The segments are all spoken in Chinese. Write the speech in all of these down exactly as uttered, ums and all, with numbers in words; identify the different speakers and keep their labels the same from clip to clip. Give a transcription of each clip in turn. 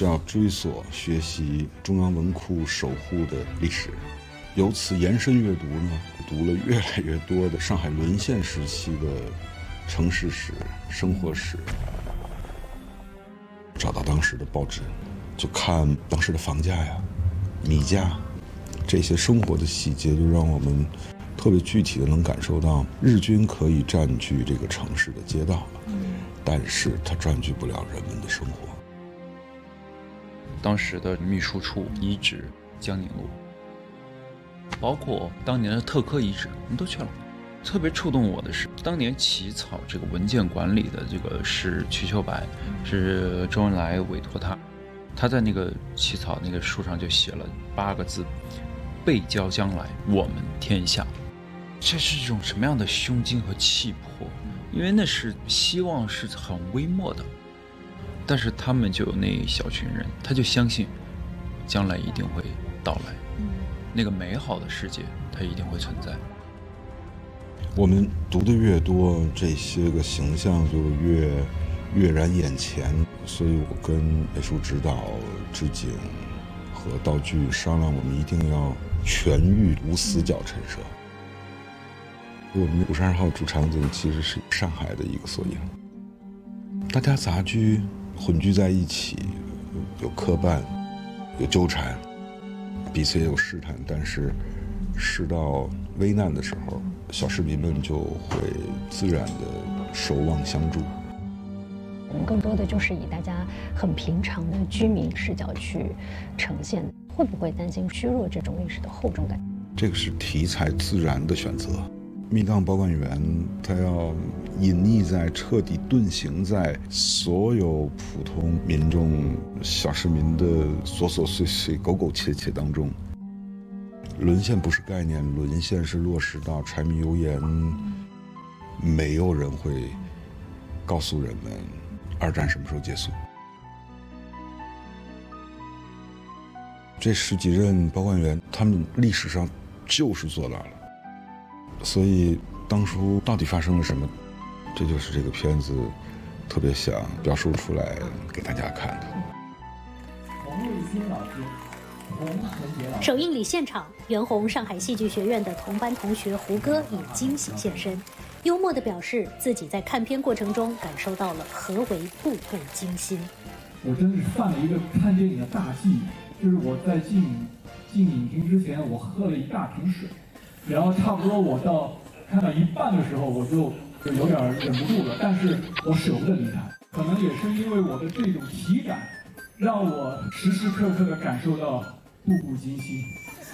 Speaker 1: 是要追索学习中央文库守护的历史，由此延伸阅读呢，读了越来越多的上海沦陷时期的城市史、生活史。找到当时的报纸，就看当时的房价呀、米价，这些生活的细节，就让我们特别具体的能感受到，日军可以占据这个城市的街道，但是它占据不了人们的生活。
Speaker 2: 当时的秘书处遗址江宁路，包括当年的特科遗址，我们都去了。特别触动我的是，当年起草这个文件管理的这个是瞿秋白，是周恩来委托他，他在那个起草那个书上就写了八个字：背交将来，我们天下。这是一种什么样的胸襟和气魄？因为那是希望是很微末的，但是他们就有那一小群人，他就相信将来一定会到来，那个美好的世界它一定会存在。
Speaker 1: 我们读的越多，这些个形象就越跃然眼前，所以我跟美术指导、置景和道具商量，我们一定要全域无死角陈设。我们五十二号主场景其实是上海的一个缩影，大家杂居混居在一起，有磕绊，有纠缠，彼此也有试探，但是事到危难的时候，小市民们就会自然的守望相助。
Speaker 3: 我们更多的就是以大家很平常的居民视角去呈现，会不会担心削弱这种历史的厚重感？
Speaker 1: 这个是题材自然的选择。密档保管员他要隐匿在、彻底遁形在所有普通民众、小市民的琐琐碎碎、苟苟切切当中。沦陷不是概念，沦陷是落实到柴米油盐。没有人会告诉人们二战什么时候结束。这十几任保管员，他们历史上就是做到了。所以当初到底发生了什么，这就是这个片子特别想表述出来给大家看的。
Speaker 4: 洪卫星老师，洪承杰老师。
Speaker 3: 首映礼现场，袁弘上海戏剧学院的同班同学胡歌也惊喜现身，幽默地表示自己在看片过程中感受到了何为步步惊心。
Speaker 4: 我真是犯了一个看电影的大忌，就是我在进进影厅之前，我喝了一大瓶水。然后差不多我到看到一半的时候，我就就有点忍不住了，但是我舍不得离开。可能也是因为我的这种体感，让我时时刻刻的感受到步步惊心。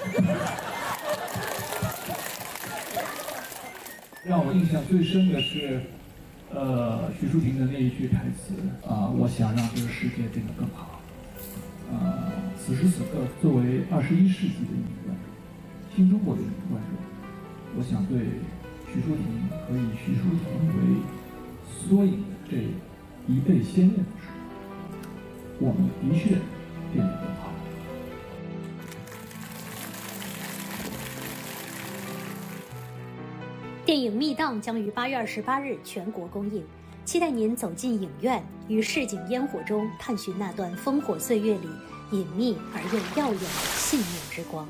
Speaker 4: 让我印象最深的是，呃，徐淑婷的那一句台词啊、呃，我想让这个世界变得更好。呃，此时此刻，作为二十一世纪的一名观众。新中国的一个观众，我想对徐淑婷和以徐淑婷为缩影的这一辈先烈们说，我们的确变得更好。
Speaker 3: 电影《密档》将于八月二十八日全国公映，期待您走进影院，于市井烟火中探寻那段烽火岁月里隐秘而又耀眼的信念之光。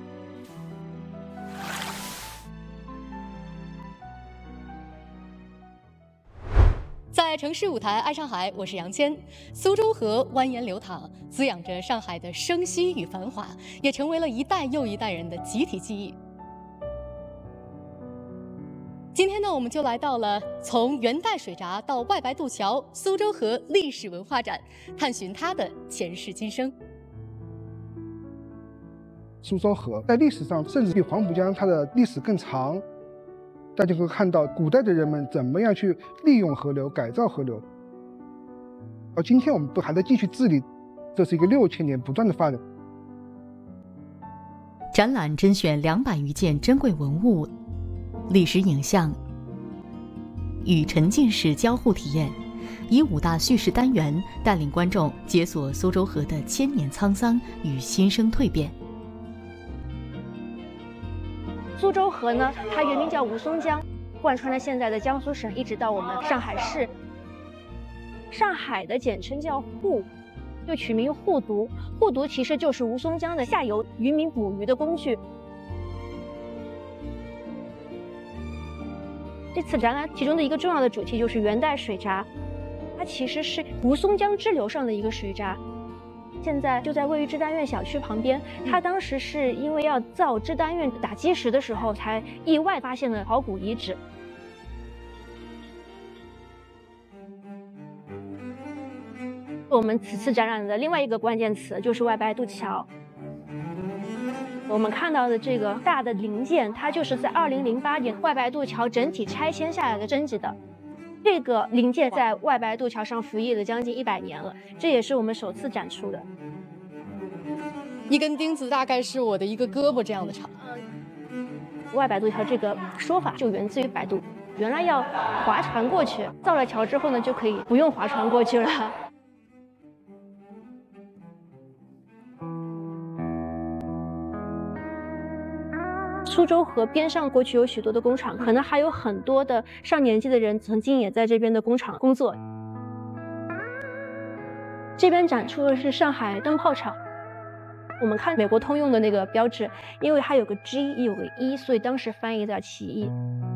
Speaker 5: 在城市舞台爱上海，我是杨谦。苏州河蜿蜒流淌，滋养着上海的生息与繁华，也成为了一代又一代人的集体记忆。今天呢，我们就来到了从元代水闸到外白渡桥苏州河历史文化展，探寻它的前世今生。
Speaker 6: 苏州河在历史上甚至比黄浦江它的历史更长。大家会看到古代的人们怎么样去利用河流、改造河流。到今天我们都还在继续治理，这是一个六千年不断的发展。
Speaker 7: 展览甄选两百余件珍贵文物、历史影像，与沉浸式交互体验，以五大叙事单元带领观众解锁苏州河的千年沧桑与新生蜕变。
Speaker 8: 苏州河呢，它原名叫吴淞江，贯穿了现在的江苏省，一直到我们上海市。上海的简称叫沪， 就取名护犊。护犊其实就是吴淞江的下游渔民捕鱼的工具。这次展览其中的一个重要的主题就是元代水闸，它其实是吴淞江支流上的一个水闸，现在就在位于支丹院小区旁边。它当时是因为要造支丹院打基石的时候，才意外发现了考古遗址。我们此次展览的另外一个关键词就是外白渡桥。我们看到的这个大的零件，它就是在二零零八年外白渡桥整体拆迁下来的征集的。这个零件在外白渡桥上服役了将近一百年了，这也是我们首次展出的。
Speaker 5: 一根钉子大概是我的一个胳膊这样的长。
Speaker 8: 外白渡桥这个说法就源自于百度，原来要划船过去，造了桥之后呢，就可以不用划船过去了。苏州河边上过去有许多的工厂，可能还有很多的上年纪的人曾经也在这边的工厂工作。这边展出的是上海灯泡厂。我们看美国通用的那个标志，因为它有个 G 也有个 E， 所以当时翻译叫起义。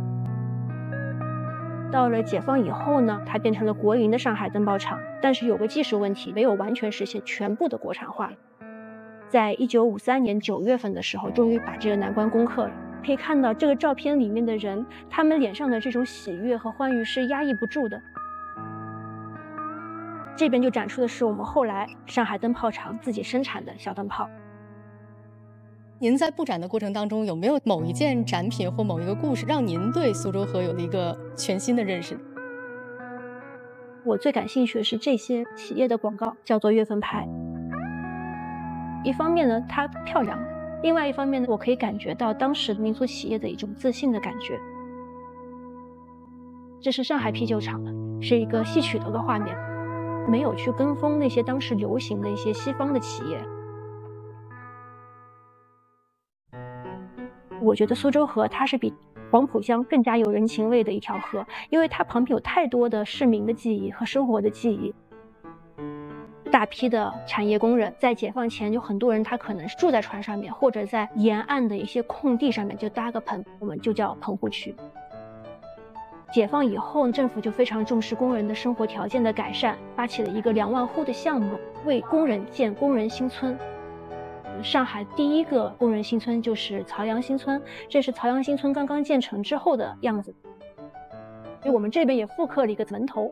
Speaker 8: 到了解放以后呢，它变成了国营的上海灯泡厂，但是有个技术问题，没有完全实现全部的国产化。在一九五三年九月份的时候，终于把这个难关攻克了。可以看到这个照片里面的人，他们脸上的这种喜悦和欢愉是压抑不住的。这边就展出的是我们后来上海灯泡厂自己生产的小灯泡。
Speaker 5: 您在布展的过程当中，有没有某一件展品或某一个故事，让您对苏州河有了一个全新的认识？
Speaker 8: 我最感兴趣的是这些企业的广告，叫做月份牌。一方面呢，它漂亮；另外一方面呢，我可以感觉到当时民族企业的一种自信的感觉。这是上海啤酒厂，是一个戏曲的一个画面，没有去跟风那些当时流行的一些西方的企业。我觉得苏州河它是比黄浦江更加有人情味的一条河，因为它旁边有太多的市民的记忆和生活的记忆。大批的产业工人在解放前，有很多人他可能是住在船上面，或者在沿岸的一些空地上面就搭个棚，我们就叫棚户区。解放以后，政府就非常重视工人的生活条件的改善，发起了一个两万户的项目，为工人建工人新村。上海第一个工人新村就是曹杨新村，这是曹杨新村刚刚建成之后的样子。所以我们这边也复刻了一个门头。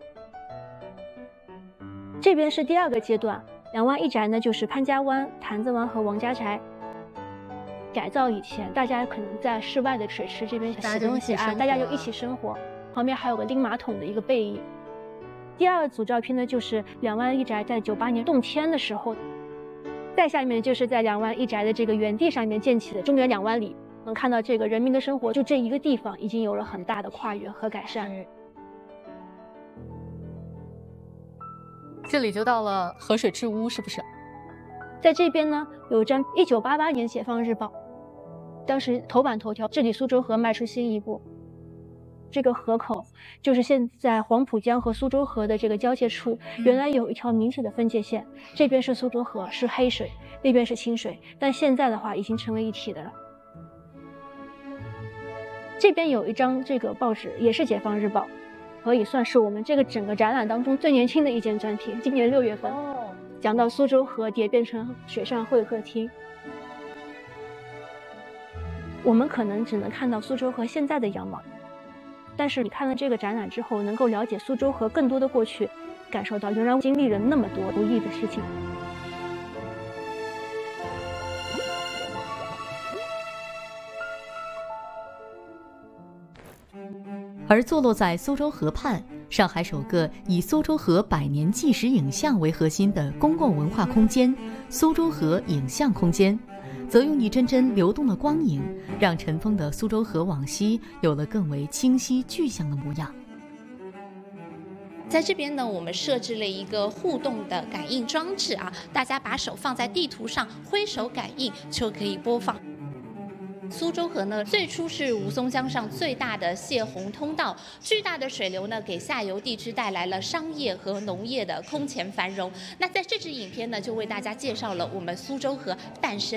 Speaker 8: 这边是第二个阶段，两湾一宅呢，就是潘家湾、坛子湾和王家宅。改造以前，大家可能在室外的水池这边洗东西啊，大家就一起生活。旁边还有个拎马桶的一个背影。第二组照片呢，就是两湾一宅在九八年动迁的时候。再下面就是在两湾一宅的这个原地上面建起的中原两湾里，能看到这个人民的生活就这一个地方已经有了很大的跨越和改善。
Speaker 5: 这里就到了河水之屋，是不是？
Speaker 8: 在这边呢，有张一九八八年解放日报，当时头版头条，治理苏州河迈出新一步。这个河口就是现在黄浦江和苏州河的这个交界处，原来有一条明显的分界线，这边是苏州河，是黑水，那边是清水，但现在的话已经成为一体的了。这边有一张这个报纸，也是解放日报，可以算是我们这个整个展览当中最年轻的一件专题，今年六月份，讲到苏州河蝶变成水上会客厅。我们可能只能看到苏州河现在的样貌，但是你看了这个展览之后，能够了解苏州河更多的过去，感受到原来经历了那么多不易的事情。
Speaker 7: 而坐落在苏州河畔，上海首个以苏州河百年纪实影像为核心的公共文化空间——苏州河影像空间，则用一帧帧流动的光影，让尘封的苏州河往昔有了更为清晰具象的模样。
Speaker 9: 在这边呢，我们设置了一个互动的感应装置啊，大家把手放在地图上，挥手感应就可以播放。 苏州河呢，最初是吴淞江上最大的泄洪通道，巨大的水流呢，给下游地区带来了商业和农业的空前繁荣。那在这支影片呢，就为大家介绍了我们苏州河诞生